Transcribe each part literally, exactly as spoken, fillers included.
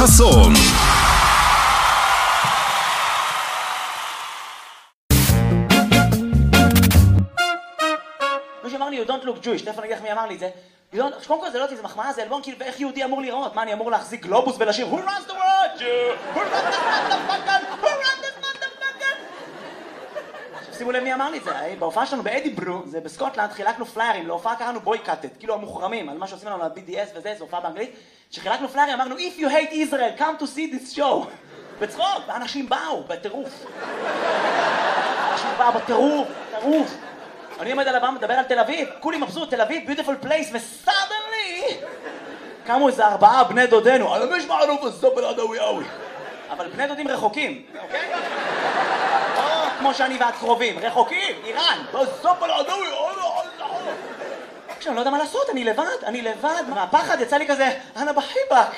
חסון. מישהו אמר לי, you don't look Jewish, תכף אני אגיד לך מי אמר לי את זה. קודם כל זה לא אותי, זה מחמאה, זה אלבון, כאילו, ואיך יהודי אמור לראות? מה, אני אמור להחזיק גלובוס ולשיר Who runs the world, Jew? Who runs the motherfucker? Who runs the motherfucker? שימו לב מי אמר לי את זה, בהופעה שלנו באדיברו, זה בסקוטלנד, חילקנו פליירים, להופעה קראנו בויקאטד, כאילו המוחרמים, על מה שעושים לנו ל-בי די אס וזה, זו הופעה באנגלית, שחילקנו פליירים, אמרנו, If you hate Israel, come to see this show. בצחוק, ואנשים באו, בטירוף. אנשים באו בטירוף, טירוף. אני עומד על הבמה, מדבר על תל אביב, כולי מבסוט, תל אביב, beautiful place, וסדנלי קמו איזה ארבעה בני דודנו, אני מש מערוף הסופר עדווי אוי. אבל בני דודים רחוקים, אוקיי? לא כמו שאני ואת קרובים, רחוקים, איראן, הסופר עדווי אוי. עכשיו, אני לא יודע מה לעשות, אני לבד, אני לבד, מהפחד יצא לי כזה, אנה בחיבק.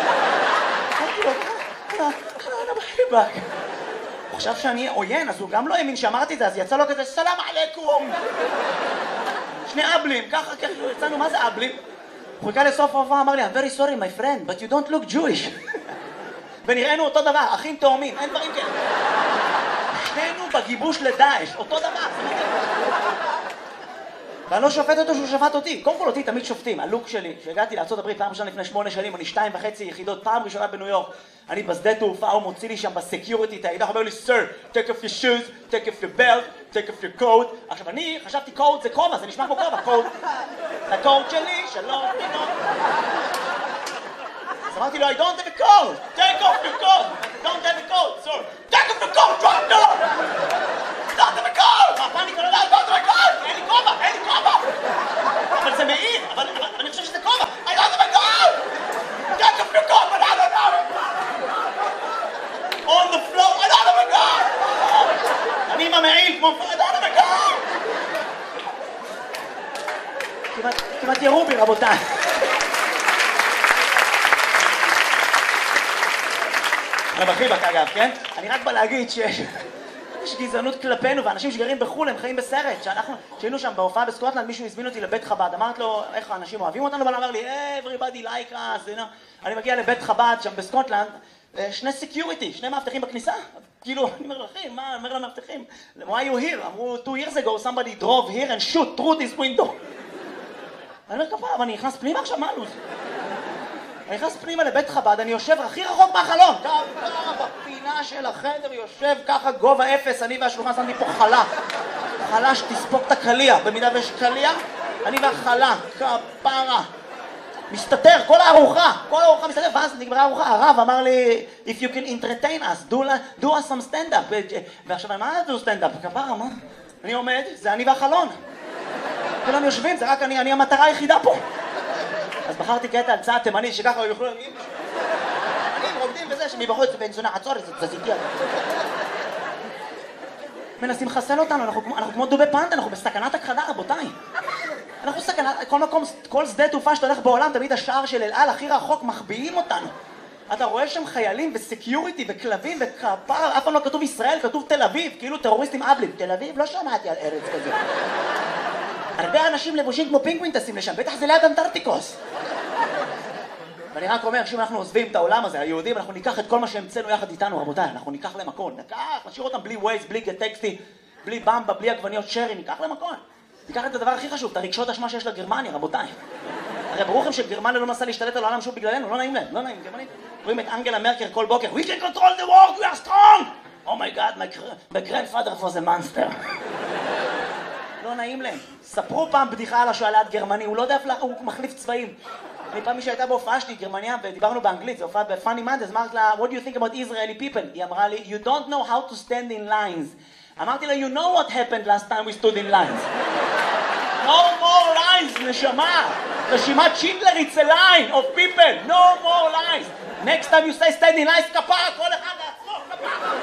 אנה בחיבק. הוא חשב שאני עוין, אז הוא גם לא האמין שאמרתי את זה, אז יצא לו כזה, סלאם עליכום. שני אבלים, ככה, ככה, יצאנו, מה זה אבלים? הוא חיכה לסוף ההופעה, אמר לי, I'm very sorry my friend, but you don't look Jewish. ונראינו אותו דבר, אחים תאומים, אין דברים כאלה. שנינו בגיבוש לדאעש, אותו דבר. ואני לא שופט אותו שהוא שפט אותי. קודם כל אותי תמיד שופטים, הלוק שלי, שהגעתי לארצות הברית פעם ראשונה לפני שמונה שנים, אני שתיים וחצי יחידות, פעם ראשונה בניו יורק, אני בשדה תעופה, הוא מוציא לי שם בסקיוריטי את הידע, הוא אומר לי, Sir, take off your shoes, take off your belt, take off your coat. עכשיו אני חשבתי coat זה כובע, זה נשמע כמו כובע, coat. זה coat שלי, שלום, תינו. אז אמרתי לו, I don't have a coat, take off your coat, I don't have a coat, sir, take off your coat, right now. I don't have a coat. מה, פאניקה, לא, I don't have a coat, אין לי כובע, אין לי כובע. אבל זה מעיר, אבל אני חושב שזה כובע, I don't have a coat, take off your coat, but I don't have it. On the floor, I don't have a coat. אני עם המעיל כמו, I don't have a coat. כמעט, כמעט ירו בי, רבותיי. אני בחיבק אגב, כן? אני רק בא להגיד שיש גזענות כלפינו, ואנשים שגרים בחול הם חיים בסרט. שאנחנו, שהיינו שם בהופעה בסקוטלנד, מישהו הזמין אותי לבית חב"ד, אמרת לו, איך האנשים אוהבים אותנו? אבל אמר לי, everybody like us, you know. אני מגיע לבית חב"ד שם בסקוטלנד, שני סקיוריטי, שני מאבטחים בכניסה. כאילו, אני אומר לו, אחי, מה? אומר למאבטחים, why you here? אמרו, two years ago somebody drove here and shoot through this window. אני אומר, כפה, אבל אני נכנס פנימה עכשיו, מה לוז? אני נכנס פנימה לבית חב"ד, אני יושב הכי רחוק מהחלון. ככה, בפינה של החדר, יושב ככה גובה אפס, אני והשלוחה שמתי פה חלה. חלה שתספוק את הקליע, במידה ויש קליע, אני והחלה, כפרה. מסתתר, כל הארוחה, כל הארוחה מסתתר, ואז נגמרה הארוחה, הרב אמר לי, if you can entertain us, do, do us some stand-up. ועכשיו, מה זה do stand-up? כפרה, מה? אני עומד, זה אני והחלון. כולם יושבים, זה רק אני, אני המטרה היחידה פה. אז בחרתי קטע על צעד תימני שככה יוכלו להגיד אני רוקדים וזה שמבחוץ בן זונה עצור את זה תזיתי מנסים לחסל אותנו, אנחנו, אנחנו כמו דובי פנדה, אנחנו בסכנת הכחדה רבותיי. אנחנו בסכנת, כל מקום, כל שדה תעופה שאתה הולך בעולם, תמיד השער של אל על הכי רחוק מחביאים אותנו. אתה רואה שם חיילים וסקיוריטי וכלבים וכפר, אף פעם לא כתוב ישראל, כתוב תל אביב, כאילו טרוריסטים אבלים. תל אביב? לא שמעתי על ארץ כזה. הרבה אנשים לבושים כמו פינגווין טסים לשם, בטח זה ליד אנטארקטיקוס. ואני רק אומר, שאם אנחנו עוזבים את העולם הזה, היהודים, אנחנו ניקח את כל מה שהמצאנו יחד איתנו, רבותיי, אנחנו ניקח להם הכל, ניקח, נשאיר אותם בלי ווייז, בלי גטקסטי, בלי במבה, בלי עגבניות שרי, ניקח להם הכל. ניקח את הדבר הכי חשוב, את הרגשות אשמה שיש לגרמניה, רבותיי. הרי ברור לכם שגרמניה לא מנסה להשתלט על העולם שוב בגללנו, לא נעים להם, לא נעים, גרמנים. רואים את אנגלה מרקל כל בוקר, we can control the world, we are strong! Oh my god, my, my grandfather was a monster. לא נעים להם. ספרו פעם בדיחה על השואלת גרמני, הוא לא יודע איפה, הוא מחליף צבעים. אני פעם מי שהייתה בהופעה שלי, גרמניה, ודיברנו באנגלית, זה הופעה בפאני מנדס, אמרת לה, what do you think about Israeli people? היא אמרה לי, you don't know how to stand in lines. אמרתי לה, you know what happened last time we stood in lines. No more lines, נשמה. רשימת שינדלר, it's a line of people. No more lines. Next time you say stand in lines, כפרה, כל אחד לעצמו, כפרה.